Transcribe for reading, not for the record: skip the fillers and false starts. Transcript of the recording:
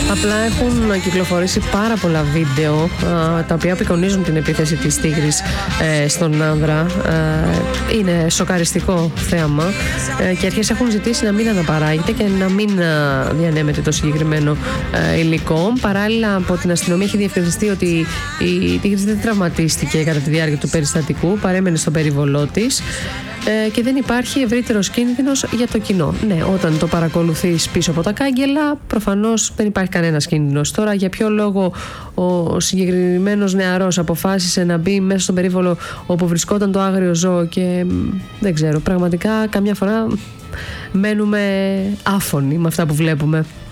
Απλά έχουν κυκλοφορήσει πάρα πολλά βίντεο τα οποία απεικονίζουν την επίθεση της τίγρης στον άνδρα. Είναι σοκαριστικό θέαμα και οι αρχές έχουν ζητήσει να μην αναπαράγεται και να μην διανέμεται το συγκεκριμένο υλικό. Παράλληλα, από την αστυνομία έχει διευκρινιστεί ότι η τίγρης δεν τραυματίστηκε κατά τη διάρκεια του περιστατικού, παρέμενε στο περίβολό της και δεν υπάρχει ευρύτερος κίνδυνος για το κοινό. Ναι, όταν το παρακολουθείς πίσω από τα κάγκελα, προφανώς δεν υπάρχει κανένας κίνδυνος. Τώρα, για ποιο λόγο ο συγκεκριμένος νεαρός αποφάσισε να μπει μέσα στον περίβολο όπου βρισκόταν το άγριο ζώο και δεν ξέρω, πραγματικά καμιά φορά μένουμε άφωνοι με αυτά που βλέπουμε.